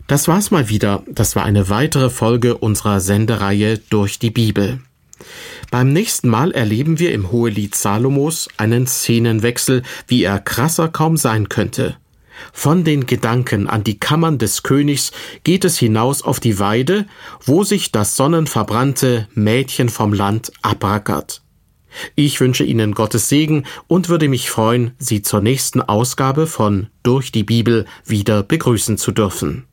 Das war's mal wieder. Das war eine weitere Folge unserer Sendereihe Durch die Bibel. Beim nächsten Mal erleben wir im Hohelied Salomos einen Szenenwechsel, wie er krasser kaum sein könnte. Von den Gedanken an die Kammern des Königs geht es hinaus auf die Weide, wo sich das sonnenverbrannte Mädchen vom Land abrackert. Ich wünsche Ihnen Gottes Segen und würde mich freuen, Sie zur nächsten Ausgabe von Durch die Bibel wieder begrüßen zu dürfen.